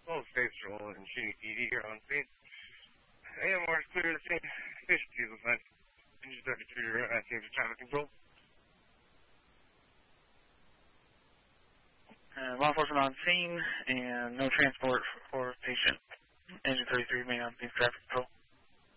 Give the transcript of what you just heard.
All states rolling and shooting PD here on scene. AMR is clear to scene. Station diesel sign. Engine 33 teams of traffic control. Law enforcement on scene and no transport for patient. Engine 33 remain on scene traffic control.